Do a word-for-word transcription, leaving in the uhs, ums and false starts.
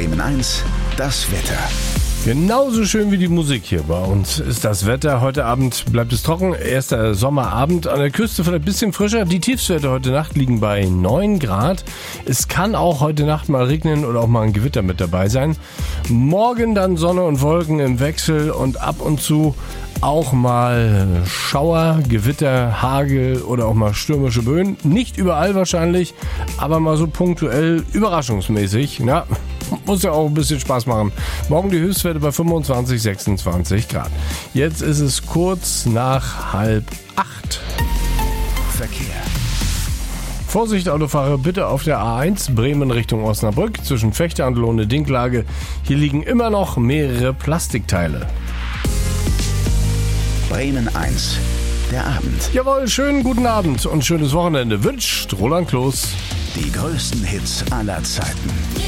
Bremen eins, das Wetter. Genauso schön wie die Musik hier bei uns ist das Wetter. Heute Abend bleibt es trocken. Erster Sommerabend. An der Küste vielleicht ein bisschen frischer. Die Tiefstwerte heute Nacht liegen bei neun Grad. Es kann auch heute Nacht mal regnen oder auch mal ein Gewitter mit dabei sein. Morgen dann Sonne und Wolken im Wechsel und ab und zu auch mal Schauer, Gewitter, Hagel oder auch mal stürmische Böen. Nicht überall wahrscheinlich, aber mal so punktuell überraschungsmäßig. Na, muss ja auch ein bisschen Spaß machen. Morgen die Höchstwerte bei fünfundzwanzig, sechsundzwanzig Grad. Jetzt ist es kurz nach halb acht. Verkehr. Vorsicht, Autofahrer, bitte auf der A eins Bremen Richtung Osnabrück zwischen Vechta und Lohne-Dinklage. Hier liegen immer noch mehrere Plastikteile. Bremen eins, der Abend. Jawohl, schönen guten Abend und schönes Wochenende wünscht Roland Kloß. Die größten Hits aller Zeiten.